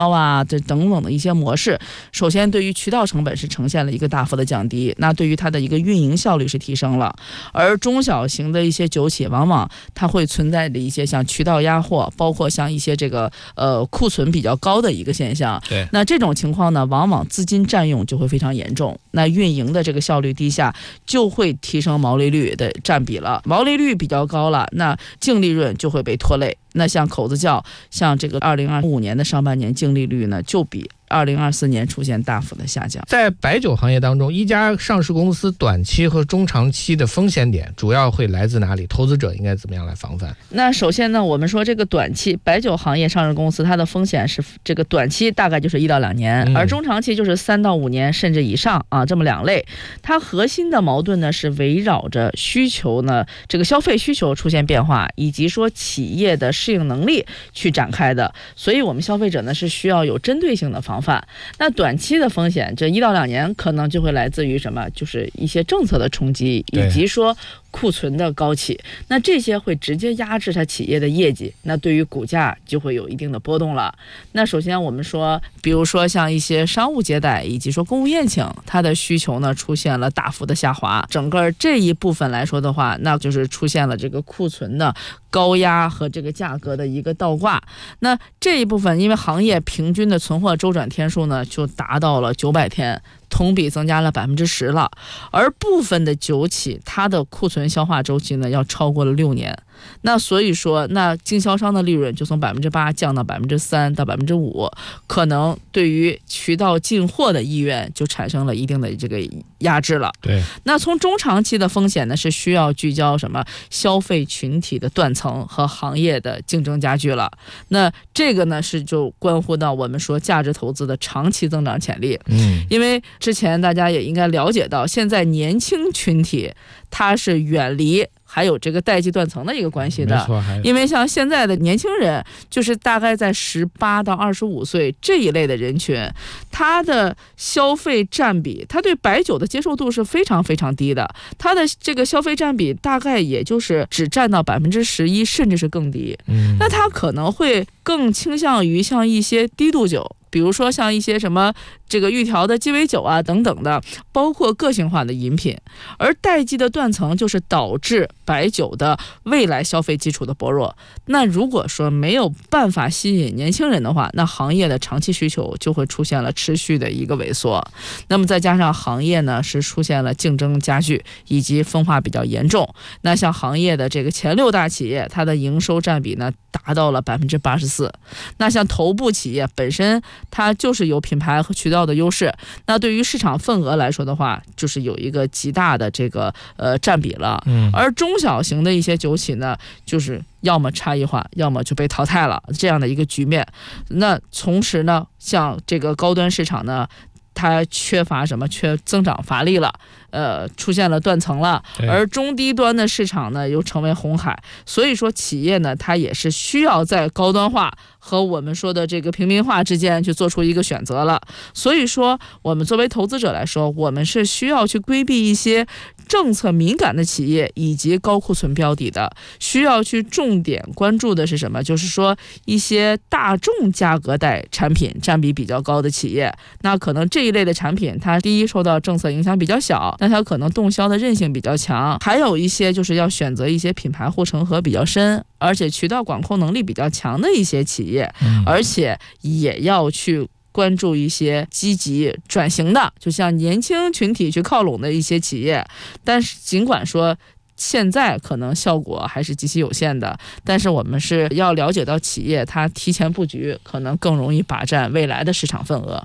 啊，这等等的一些模式，首先对于渠道成本是呈现了一个大幅的降低，那对于它的一个运营效率是提升了。而中小型的一些酒企，往往它会存在着一些像渠道压货，包括像一些这个库存比较高的一个现象。 对， 那这种情况呢，往往资金占用就会非常严重，那运营的这个效率低下，就会提升毛利率的占比了。毛利率比较高了，那净利润就会被拖累。那像口子窖，像这个2025年的上半年净利率呢，就比2024年出现大幅的下降。 在白酒行业当中，一家上市公司短期和中长期的风险点主要会来自哪里？投资者应该怎么样来防范？ 那首先呢，我们说这个短期白酒行业上市公司，它的风险是这个短期大概就是1到2年，而中长期就是3到5年甚至以上啊，这么2类。它核心的矛盾呢是围绕着需求呢，这个消费需求出现变化，以及说企业的适应能力去展开的。所以我们消费者呢是需要有针对性的防范。那短期的风险，这1到2年可能就会来自于什么？就是一些政策的冲击，以及说库存的高企，那这些会直接压制它企业的业绩，那对于股价就会有一定的波动了。那首先我们说，比如说像一些商务接待以及说公务宴请，它的需求呢出现了大幅的下滑，整个这一部分来说的话，那就是出现了这个库存的高压和这个价格的一个倒挂。那这一部分因为行业平均的存货周转天数呢就达到了900天，同比增加了10%了。而部分的酒企，它的库存消化周期呢要超过了6年。那所以说，那经销商的利润就从8%降到3%到5%，可能对于渠道进货的意愿就产生了一定的这个压制了。 对， 那从中长期的风险呢，是需要聚焦什么？消费群体的断层和行业的竞争加剧了。那这个呢，是就关乎到我们说价值投资的长期增长潜力。因为之前大家也应该了解到，现在年轻群体它是远离还有这个代际断层的一个关系的，因为像现在的年轻人，就是大概在18到25岁这一类的人群，他的消费占比，他对白酒的接受度是非常非常低的，他的这个消费占比大概也就是只占到11%，甚至是更低。那他可能会更倾向于像一些低度酒，比如说像一些什么这个预调的鸡尾酒啊等等的，包括个性化的饮品。而代际的断层就是导致白酒的未来消费基础的薄弱。那如果说没有办法吸引年轻人的话，那行业的长期需求就会出现了持续的一个萎缩。那么再加上行业呢是出现了竞争加剧以及分化比较严重，那像行业的这个前6大企业，它的营收占比呢达到了84%。那像头部企业本身它就是有品牌和渠道的优势，那对于市场份额来说的话，就是有一个极大的这个占比了。而中小型的一些酒企呢，就是要么差异化，要么就被淘汰了，这样的一个局面。那同时呢，像这个高端市场呢，它缺乏什么？缺增长乏力了，出现了断层了。而中低端的市场呢，又成为红海。所以说，企业呢，它也是需要在高端化和我们说的这个平民化之间去做出一个选择了。所以说，我们作为投资者来说，我们是需要去规避一些政策敏感的企业以及高库存标的的，需要去重点关注的是什么？就是说一些大众价格带产品占比比较高的企业，那可能这一类的产品，它第一受到政策影响比较小，那它可能动销的韧性比较强。还有一些就是要选择一些品牌护城河比较深，而且渠道管控能力比较强的一些企业，而且也要去关注一些积极转型的，就像年轻群体去靠拢的一些企业。但是尽管说现在可能效果还是极其有限的，但是我们是要了解到企业它提前布局，可能更容易把占未来的市场份额。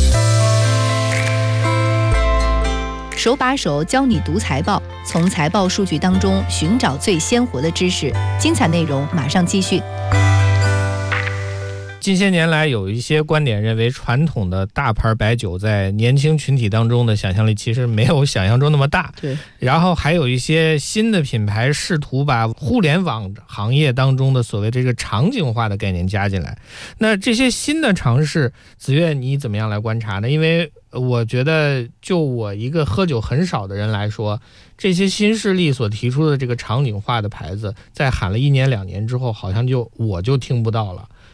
手把手教你读财报，从财报数据当中寻找最鲜活的知识。精彩内容马上继续。 近些年来，有一些观点认为，传统的大牌白酒在年轻群体当中的想象力其实没有想象中那么大。 对。然后还有一些新的品牌试图把互联网行业当中的所谓这个场景化的概念加进来。那这些新的尝试，子越你怎么样来观察呢？因为我觉得，就我一个喝酒很少的人来说，这些新势力所提出的这个场景化的牌子，在喊了1年2年之后，好像我就听不到了。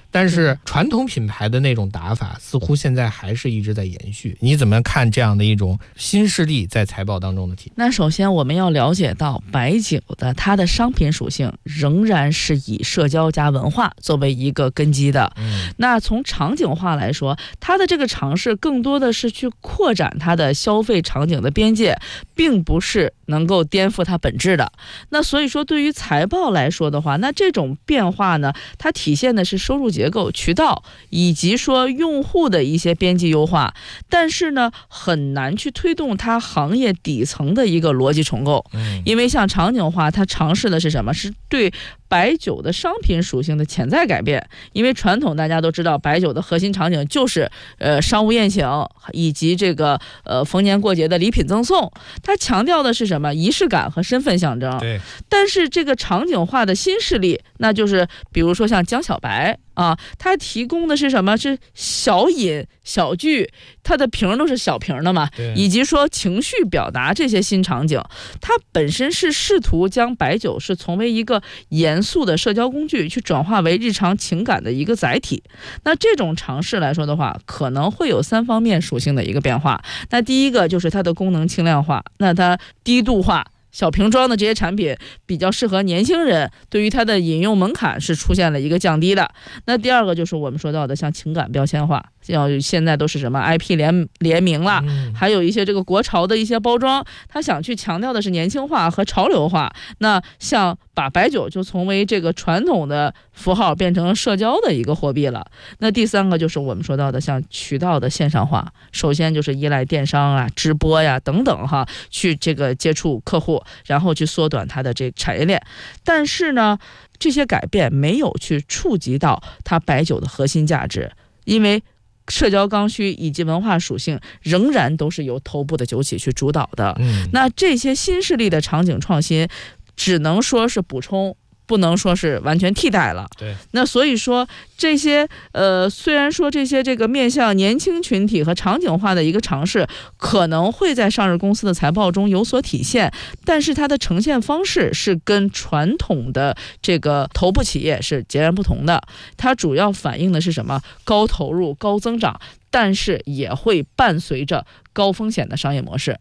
但是传统品牌的那种打法似乎现在还是一直在延续。你怎么看这样的一种新势力在财报当中的体现？ 那首先我们要了解到白酒的它的商品属性仍然是以社交加文化作为一个根基的。那从场景化来说，它的这个尝试更多的是去扩展它的消费场景的边界，并不是能够颠覆它本质的。那所以说对于财报来说的话，那这种变化呢，它体现的是收入结构、渠道以及说用户的一些边际优化，但是呢很难去推动它行业底层的一个逻辑重构。因为像场景化它尝试的是什么？是对白酒的商品属性的潜在改变。因为传统大家都知道白酒的核心场景就是商务宴请以及这个逢年过节的礼品赠送，它强调的是什么？仪式感和身份象征。 对。 但是这个场景化的新势力，那就是比如说像江小白啊，它提供的是什么？是小饮小聚，它的瓶都是小瓶的嘛，以及说情绪表达这些新场景，它本身是试图将白酒是从为一个严肃的社交工具去转化为日常情感的一个载体。那这种尝试来说的话，可能会有3方面属性的一个变化。那第一个就是它的功能轻量化，那它低度化。小瓶装的这些产品比较适合年轻人，对于它的饮用门槛是出现了一个降低的。那第二个就是我们说到的像情感标签化，像现在都是什么 IP 联名了，还有一些这个国潮的一些包装，他想去强调的是年轻化和潮流化。那像把白酒就从为这个传统的符号变成社交的一个货币了。那第三个就是我们说到的像渠道的线上化，首先就是依赖电商啊、直播呀等等哈，去这个接触客户，然后去缩短它的这个产业链。但是呢，这些改变没有去触及到它白酒的核心价值，因为社交刚需以及文化属性仍然都是由头部的酒企去主导的。那这些新势力的场景创新只能说是补充，不能说是完全替代了。 对。 那所以说这些虽然说这些这个面向年轻群体和场景化的一个尝试可能会在上市公司的财报中有所体现，但是它的呈现方式是跟传统的这个头部企业是截然不同的。它主要反映的是什么？高投入、高增长，但是也会伴随着高风险的商业模式。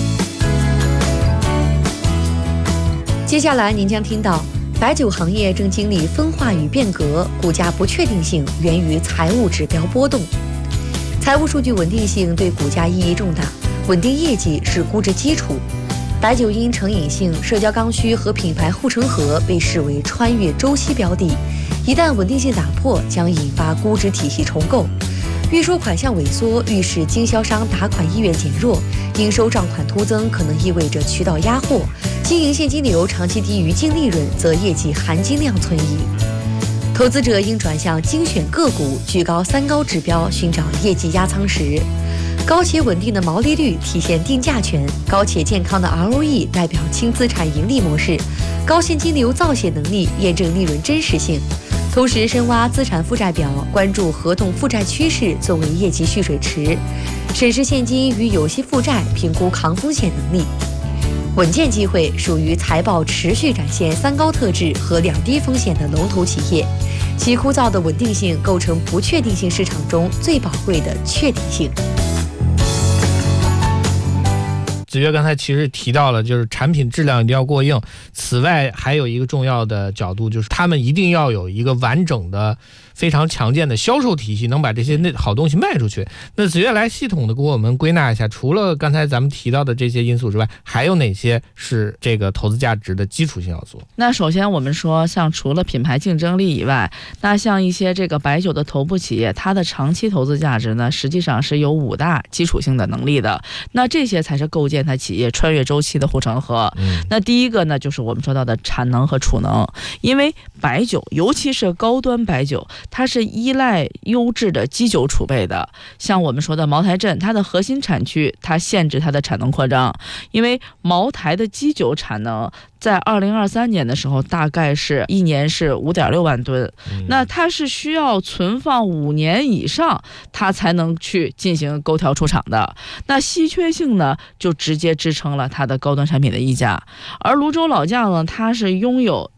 接下来您将听到，白酒行业正经历分化与变革，股价不确定性源于财务指标波动。财务数据稳定性对股价意义重大，稳定业绩是估值基础。白酒因成瘾性、社交刚需和品牌护城河被视为穿越周期标的，一旦稳定性打破，将引发估值体系重构。预收款项萎缩，预示经销商打款意愿减弱，应收账款突增可能意味着渠道压货，经营现金流长期低于净利润，则业绩含金量存疑。投资者应转向精选个股，居高3高指标，寻找业绩压舱石。高且稳定的毛利率体现定价权，高且健康的 ROE 代表轻资产盈利模式，高现金流造血能力验证利润真实性。同时深挖资产负债表，关注合同负债趋势作为业绩蓄水池，审视现金与有息负债，评估抗风险能力。稳健机会属于财报持续展现3高特质和2低风险的龙头企业，其枯燥的稳定性构成不确定性市场中最宝贵的确定性。 子越刚才其实提到了，就是产品质量一定要过硬。此外，还有一个重要的角度，就是他们一定要有一个完整的、非常强健的销售体系，能把这些好东西卖出去。那子越来系统的给我们归纳一下，除了刚才咱们提到的这些因素之外，还有哪些是这个投资价值的基础性要素？ 那首先我们说，像除了品牌竞争力以外，那像一些这个白酒的头部企业，它的长期投资价值呢，实际上是有5大基础性的能力的。那这些才是构建它企业穿越周期的护城河。那第一个呢，就是我们说到的产能和储能。因为白酒，尤其是高端白酒，它是依赖优质的基酒储备的。像我们说的茅台镇，它的核心产区它限制它的产能扩张，因为茅台的基酒产能在2023年的时候，大概是一年是5.6万吨。那它是需要存放5年以上，它才能去进行勾调出厂的。那稀缺性呢，就直接支撑了它的高端产品的溢价。而泸州老窖呢，它是拥有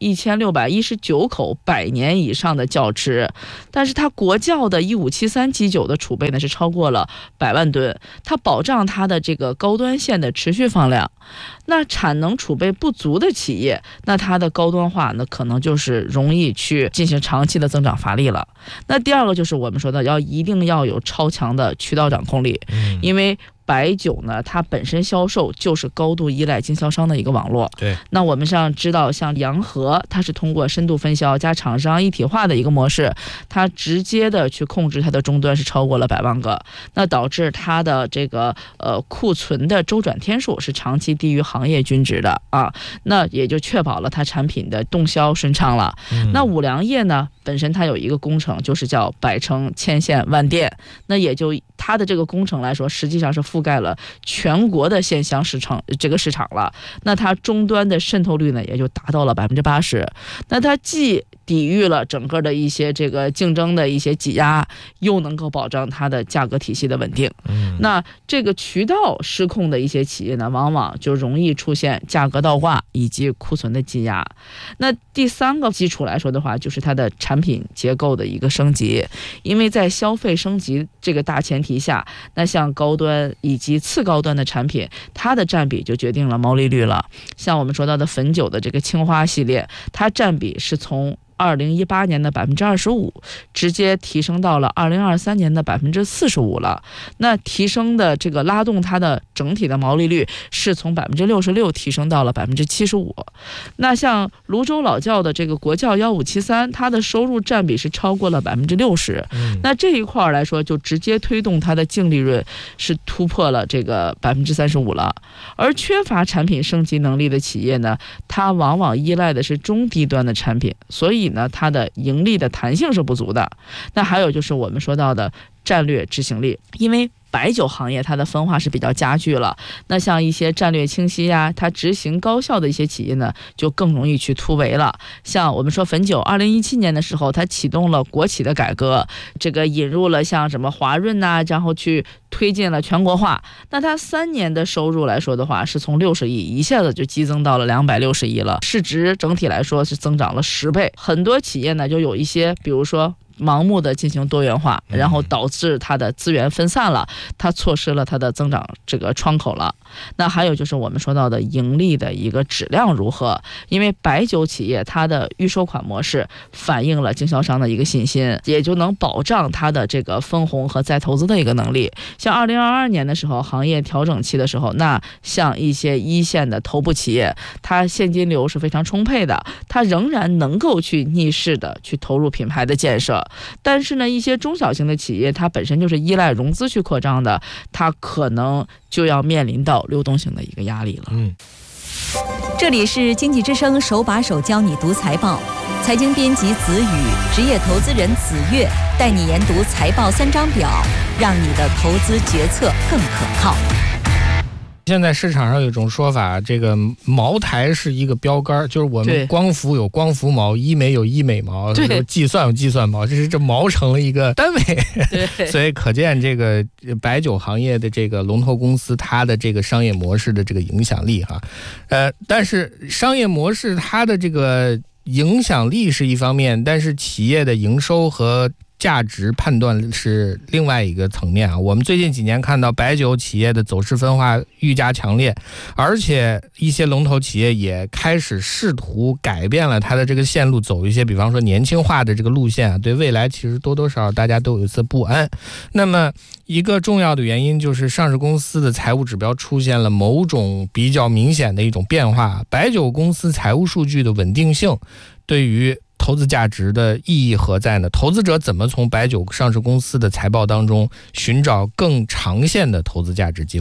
1619口100年以上的窖池，但是它国窖的1573基酒的储备呢是超过了100万吨，它保障它的这个高端线的持续放量。那产能储备不足的企业，那它的高端化呢，可能就是容易去进行长期的增长乏力了。那第二个就是我们说的一定要有超强的渠道掌控力，因为白酒呢，它本身销售就是高度依赖经销商的一个网络。 对， 那我们知道，像洋河，它是通过深度分销加厂商一体化的一个模式，它直接的去控制它的终端是超过了100万个，那导致它的这个库存的周转天数是长期低于行业均值的啊，那也就确保了它产品的动销顺畅了。那五粮液呢，本身它有一个工程，就是叫百城千线万店，那也就它的这个工程来说，实际上是覆盖了全国的线香市场了。那它终端的渗透率呢，也就达到了80%。那它既抵御了整个的一些这个竞争的一些挤压，又能够保障它的价格体系的稳定。那这个渠道失控的一些企业呢，往往就容易出现价格倒挂以及库存的积压。那第三个基础来说的话，就是它的产品结构的一个升级，因为在消费升级这个大前提下，那像高端以及次高端的产品，它的占比就决定了毛利率了。像我们说到的汾酒的这个青花系列，它占比是从2018年的25%，直接提升到了2023年的45%了。那提升的这个拉动它的整体的毛利率是从66%提升到了75%。那像泸州老窖的这个国窖1573，它的收入占比是超过了60%。那这一块来说，就直接推动它的净利润是突破了这个35%了。而缺乏产品升级能力的企业呢，它往往依赖的是中低端的产品，所以呢，它的盈利的弹性是不足的。那还有就是我们说到的战略执行力，因为白酒行业它的分化是比较加剧了，那像一些战略清晰啊，它执行高效的一些企业呢，就更容易去突围了。像我们说汾酒2017年的时候，它启动了国企的改革，这个引入了像什么华润呐，然后去推进了全国化。那它3年的收入来说的话，是从60亿一下子就激增到了260亿了，市值整体来说是增长了10倍。很多企业呢，就有一些比如说盲目的进行多元化，然后导致它的资源分散了，它错失了它的增长这个窗口了。那还有就是我们说到的盈利的一个质量如何，因为白酒企业它的预收款模式反映了经销商的一个信心，也就能保障它的这个分红和再投资的一个能力。像2022年的时候，行业调整期的时候，那像一些一线的头部企业，它现金流是非常充沛的，它仍然能够去逆势的去投入品牌的建设。但是呢，一些中小型的企业，它本身就是依赖融资去扩张的，它可能就要面临到流动性的一个压力了。 这里是经济之声手把手教你读财报，财经编辑子宇，职业投资人子月，带你研读财报3张表，让你的投资决策更可靠。 现在市场上有一种说法，这个茅台是一个标杆，就是我们光伏有光伏毛，医美有医美毛，计算有计算毛，这毛成了一个单位。所以可见这个白酒行业的这个龙头公司，它的这个商业模式的这个影响力哈。但是商业模式它的这个影响力是一方面，但是企业的营收和价值判断是另外一个层面啊。我们最近几年看到白酒企业的走势分化愈加强烈，而且一些龙头企业也开始试图改变了它的这个线路，走一些比方说年轻化的这个路线啊，对未来其实多多少少大家都有一丝不安。那么一个重要的原因就是上市公司的财务指标出现了某种比较明显的一种变化，白酒公司财务数据的稳定性对于投资价值的意义何在呢？投资者怎么从白酒上市公司的财报当中寻找更长线的投资价值机会呢？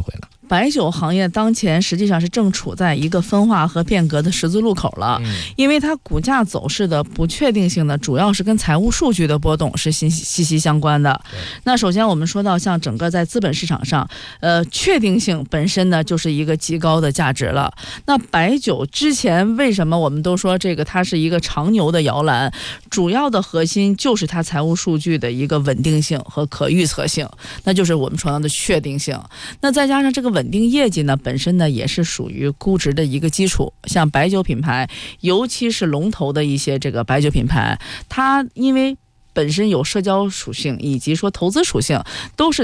白酒行业当前实际上是正处在一个分化和变革的十字路口了，因为它股价走势的不确定性呢，主要是跟财务数据的波动是息息相关的。那首先我们说到像整个在资本市场上，确定性本身呢就是一个极高的价值了。那白酒之前为什么我们都说这个它是一个长牛的摇篮，主要的核心就是它财务数据的一个稳定性和可预测性，那就是我们说到的确定性。那再加上这个稳定业绩呢，本身呢也是属于估值的一个基础。像白酒品牌，尤其是龙头的一些这个白酒品牌，它因为本身有社交属性以及说投资属性，都是